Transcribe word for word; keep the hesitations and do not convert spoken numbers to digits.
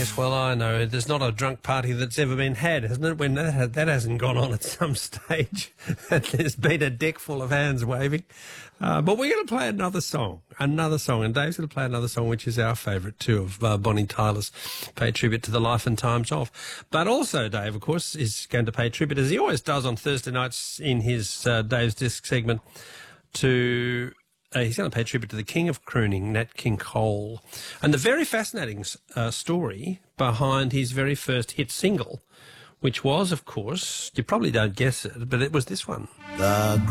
Yes, well, I know. There's not a drunk party that's ever been had, hasn't it? When that, that hasn't gone on at some stage. There's been a deck full of hands waving. Uh, but we're going to play another song, another song. And Dave's going to play another song, which is our favourite too, of uh, Bonnie Tyler's Pay Tribute to the Life and Times of. But also, Dave, of course, is going to pay tribute, as he always does on Thursday nights in his uh, Dave's Disc segment, to... Uh, he's going to pay tribute to the king of crooning, Nat King Cole. And the very fascinating uh, story behind his very first hit single, which was, of course, you probably don't guess it, but it was this one. The